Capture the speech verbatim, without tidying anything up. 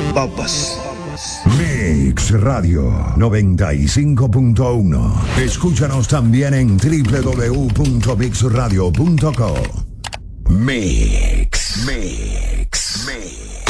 papas. Mix Radio noventa y cinco punto uno. Escúchanos también en doble u doble u doble u punto mix radio punto com. Mix, Mix, Mix.